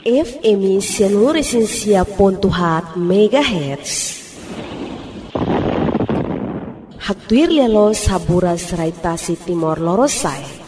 FM Sianuresinsia.hat MHz. Haktuir lialo sabura seraitasi Timor Lorosai.